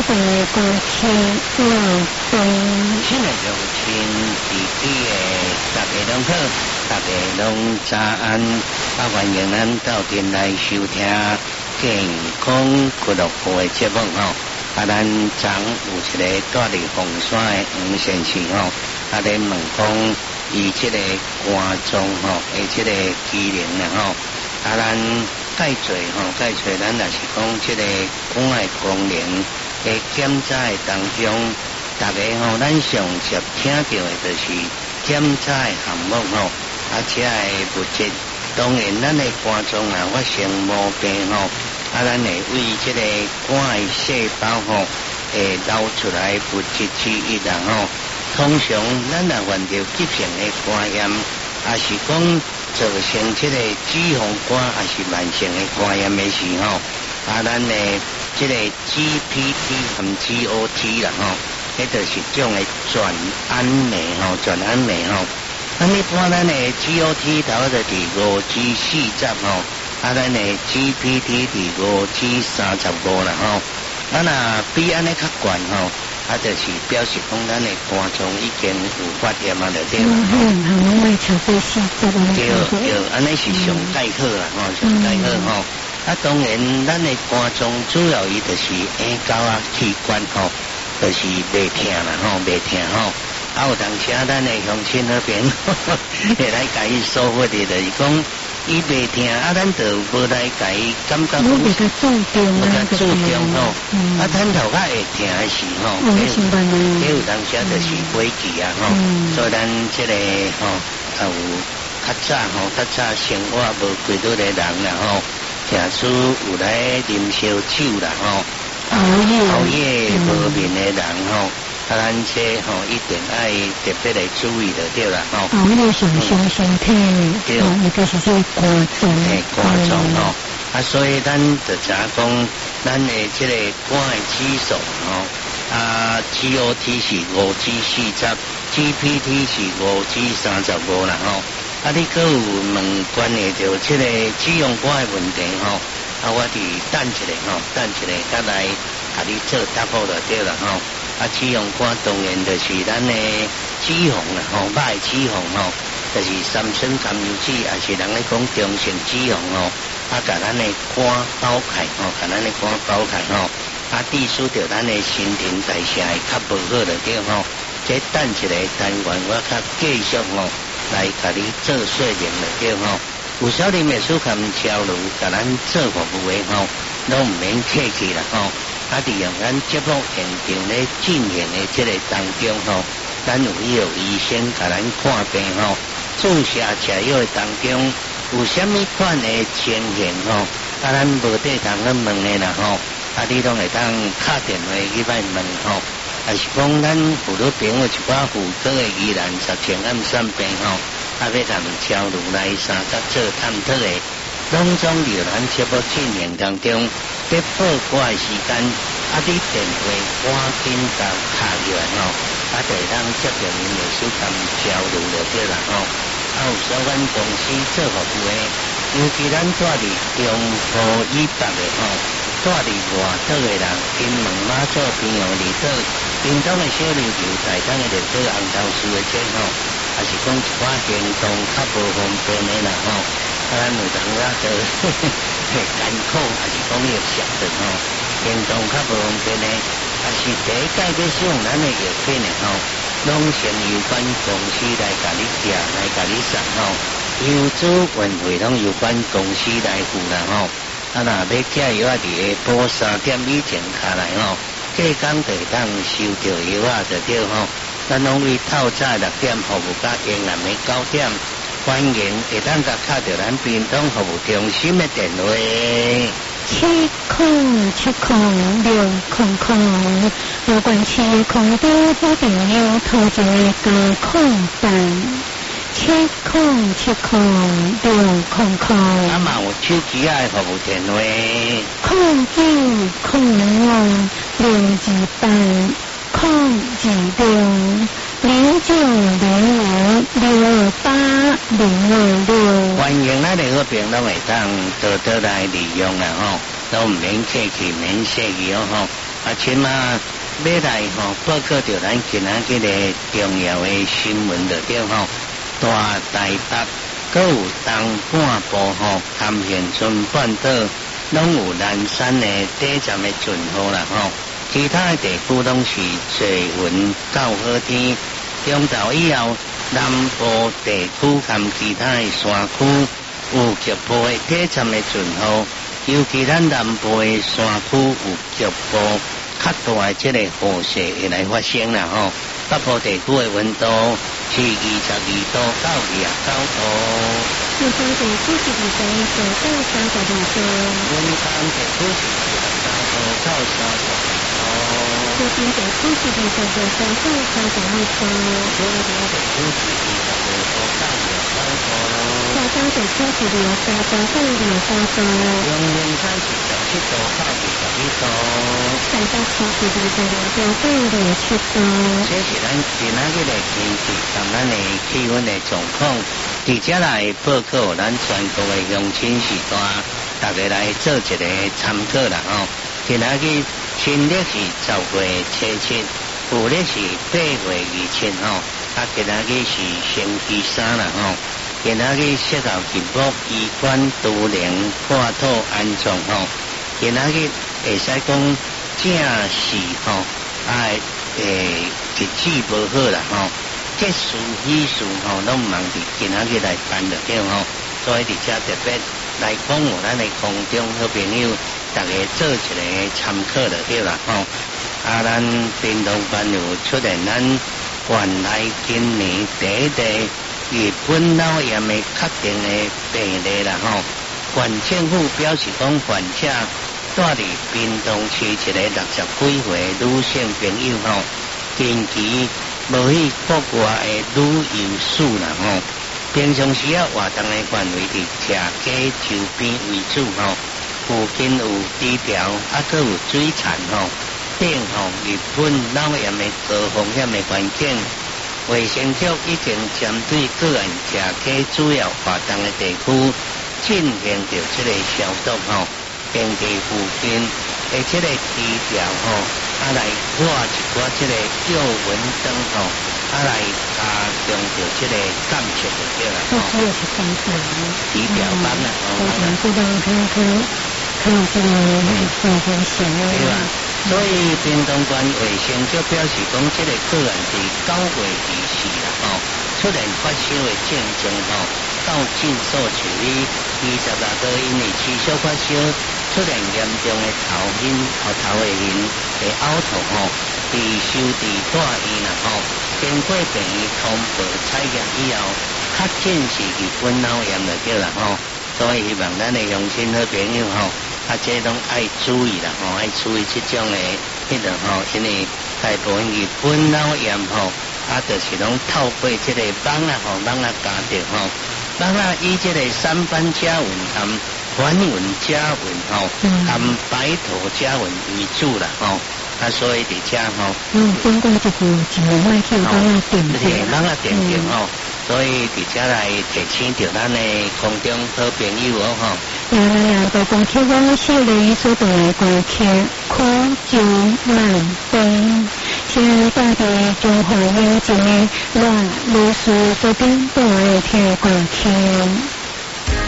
份的关亲老公， 亲的乡亲弟弟的，大家拢好，大家拢早安，欢迎咱到店来收听健康俱乐部的节目吼。咱昨有一个住伫凤山的黄先生吼，咧问讲伊这个肝脏吼，这个机能啦吼，咱介绍咱也是讲这个肝的功能的检查的当中，大家吼，咱上接听到的就是检查的项目吼，这个物质，当然咱的肝脏啊发生毛病吼。咱会为这个肝的细胞吼，会流出来物质之一啦吼。通常咱若患着急性的肝炎，也是讲造成这个脂肪肝，也是慢性的肝炎的时候，咱的这个 GPT 和 GOT 啦吼，迄就是种的转氨酶吼，转氨酶吼。一般咱的 GOT 头就伫5G40吼。咱的 GPT 伫5G35啦吼，若比安尼较悬吼，就是表示讲咱的肝脏已经有发炎啊，就对啦。对，安尼是上介好啦吼，上介好吼。当然，咱的肝脏主要伊就是眼角啊器官吼，就是袂痛啦吼，袂痛吼。有当时咱的乡亲那边会来甲伊疏忽的，就是讲。伊袂疼，咱就无来甲伊感觉讲， 比较注重吼。咱头壳会疼的时候，也有当时就是危机啊吼。所以咱这个吼，有较早生活无规律的人啦吼，听出有来啉烧酒啦吼，熬夜无眠的人吼。咱这一定爱特别来注意的对啦吼。 夜伤身体，对，应该是说肝脏吼。所以咱就知讲，咱的这个肝的指数吼，GOT 是5G40，GPT 是5G35啦吼。你搁有问关于着这个脂肪肝的问题吼，我伫等一下，甲来甲你做答复就对啦吼。脂肪肝当然就是咱的脂肪啦吼，肉的脂肪吼，就是三酸甘油脂，也是人咧讲中性脂肪吼，甲咱的肝包开吼，甲咱的肝包开吼，致使着咱的新陈代谢会较无好就对吼。这等一个单元我较继续吼来甲你做说明就对吼。有少年的书含交流，甲咱做服务的吼，拢毋免客气啦吼。利用咱节目现场咧进行的这个当中吼，咱有医生甲咱看病吼，注射吃药的当中有啥物款的情形吼，咱无得通去问的啦吼，你拢会当打电话去来问吼，也是讲咱妇女朋友一寡妇科的疑难杂症暗算病吼，要咱交流来三角做探讨的。拢总由咱节目进行当中，在报歌的时间，你电话赶紧甲敲入来吼，就会当接着您的手谈交流就对啦吼。有相关公司做服务的，尤其咱住伫中部以北的吼，住伫外岛的人，金门马祖平阳离岛，屏东的小琉球、台东的绿岛、红头树的这吼，也是讲一寡行动较无方便的啦吼。咱有当就艰苦，还是讲要上的吼，行动较无方便的，还是第一届要使用咱的药品的吼，拢先有关公司来甲你寄，来甲你送吼，邮资运费拢有关公司来付啦吼。若要寄药伫下晡3点以前下来吼，隔工就会当收到药就对吼。咱拢为透早6点服务到阴暗的9点。欢迎会当甲敲到咱屏东服务中心的电话 ，7070600，有关市的空中好朋友头前的加空档，7070600。 嘛有手机的服务电话 ，0902020806。 欢迎咱的好朋友拢会当多多来利用啦吼，都唔免客气，免客气哦吼。 请嘛要来报告着咱今仔日个重要的新闻着对大台北搁有东半部含现村半岛拢有南山的短暂的阵雨啦其他的地区拢是多云到好天。中昼以后，南部地区含其他的山区有局部的短暂的阵雨，尤其咱南部的山区有局部较大的这个雨势会来发生啦北部地区的温度是22度到29度。 南方地区是22度到32度。 温山地区是23度到32度。 高山地区是22度到32度。 中间地区是25度到28度。 下山地区是23度到28度。 阳明山是17度到21度。 台北市是22度到27度。 这是咱今仔日的天气，同咱的气温的状况。伫遮来报告咱全国的乡亲时代，大家来做一个参考啦今仔日新历是10月7日，旧历是8月27今仔日是星期三啦今仔日适合进步医馆都灵挂套安装今仔日会使讲正是日子无好啦结束喜事拢忙伫今仔日来办着对所以伫遮特别来讲咱的空中好朋友，大家做一个参考就对啦咱屏东县有出现咱原来今年第一例日本脑炎的确定的病例啦县政府表示讲患者住伫屏东市一个60几岁女性朋友近期无去国外的旅游史啦平常时活动的范围伫社街周边为主附近有低潮搁有水田等日本脑炎的高风险的环境，卫生局已经针对个案社区主要活动的地区进行着这个消毒并伫附近的这个低潮来挂一挂这个诱蚊灯来加强着这个感觉就对啦主要是防范低潮班啦不让看这个风险对吧？所以屏东县卫生局表示讲，这个个案是9月24啦出现发烧的症状到诊所处理，26个因为持续发烧，出现严重的头的晕的呕吐伫收治大医啦经过病医通报采验以后，确诊是日本脑炎就对啦所以希望咱的乡亲好朋友这拢爱注意啦爱注意这种的因为大部分日本脑炎就是拢透过这个网家庭网以这个三斑家蚊含环纹家蚊含白头家蚊为主啦所以伫遮经过这个1万去网点所以伫遮来提醒着咱的空中好朋友在公车网小丽所带来观客苦尽难登，请大家中华友情的我律师这边带来听观客。